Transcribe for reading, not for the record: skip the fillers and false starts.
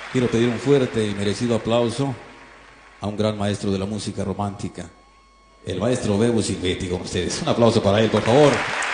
Quiero pedir un fuerte y merecido aplauso a un gran maestro de la música romántica, el maestro Bebo Silvetti, con ustedes. Un aplauso para él, por favor.